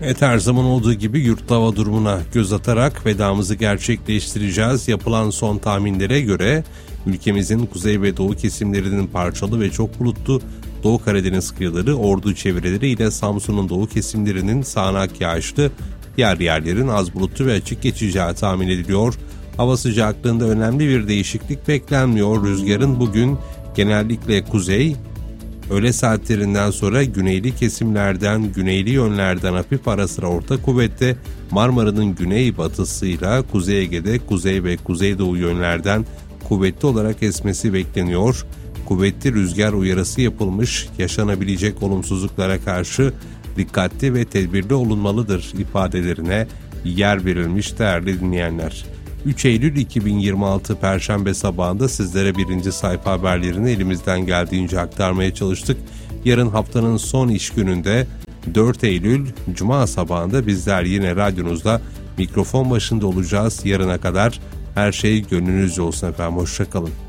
Evet, her zaman olduğu gibi yurtta hava durumuna göz atarak vedamızı gerçekleştireceğiz. Yapılan son tahminlere göre ülkemizin kuzey ve doğu kesimlerinin parçalı ve çok bulutlu, Doğu Karadeniz kıyıları, Ordu çevreleri ile Samsun'un doğu kesimlerinin sağanak yağışlı, diğer yerlerin az bulutlu ve açık geçeceği tahmin ediliyor. Hava sıcaklığında önemli bir değişiklik beklenmiyor. Rüzgarın bugün genellikle kuzey, öğle saatlerinden sonra güneyli kesimlerden, güneyli yönlerden hafif ara sıra orta kuvvette, Marmara'nın güney-batısıyla Kuzey Ege'de kuzey ve kuzeydoğu yönlerden kuvvetli olarak esmesi bekleniyor. Kuvvetli rüzgar uyarısı yapılmış, yaşanabilecek olumsuzluklara karşı dikkatli ve tedbirli olunmalıdır ifadelerine yer verilmiş değerli dinleyenler. 3 Eylül 2026 Perşembe sabahında sizlere birinci sayfa haberlerini elimizden geldiğince aktarmaya çalıştık. Yarın haftanın son iş gününde 4 Eylül Cuma sabahında bizler yine radyonuzda mikrofon başında olacağız. Yarına kadar her şey gönlünüzce olsun efendim. Hoşça kalın.